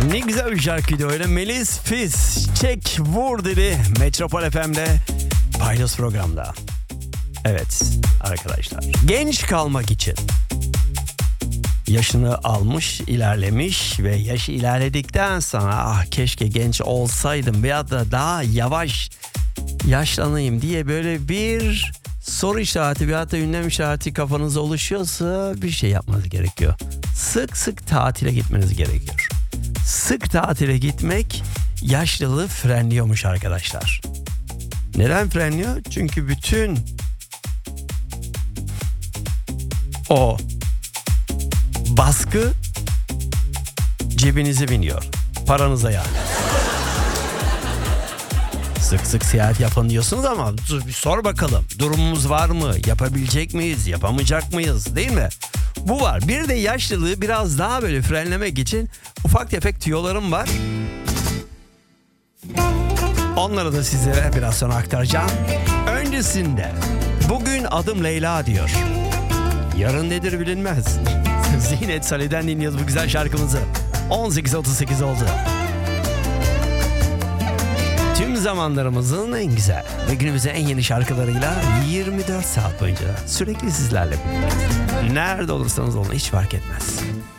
Ne güzel bir şarkıydı öyle. Melis Fis çek vur dedi Metropol FM'de Paydos programda. Evet arkadaşlar, genç kalmak için yaşını almış, ilerlemiş ve yaşı ilerledikten sonra keşke genç olsaydım veya da daha yavaş yaşlanayım diye böyle bir soru işareti veya da ünlem işareti kafanızda oluşuyorsa bir şey yapmanız gerekiyor. Sık sık tatile gitmeniz gerekiyor. Sık tatile gitmek yaşlılığı frenliyormuş arkadaşlar. Neden frenliyor? Çünkü bütün o baskı cebinize biniyor. Paranıza yani. Sık sık seyahat yapın diyorsunuz ama bir sor bakalım. Durumumuz var mı? Yapabilecek miyiz? Yapamayacak mıyız? Değil mi? Bu var. Bir de yaşlılığı biraz daha böyle frenlemek için ufak tefek tüyolarım var. Onları da sizlere biraz sonra aktaracağım. Öncesinde bugün adım Leyla diyor. Yarın nedir bilinmez. Zinet Salih'den dinliyoruz bu güzel şarkımızı. 18.38 oldu. Tüm zamanlarımızın en güzel ve günümüzün en yeni şarkılarıyla 24 saat boyunca sürekli sizlerle birlikte. Nerede olursanız olun hiç fark etmez.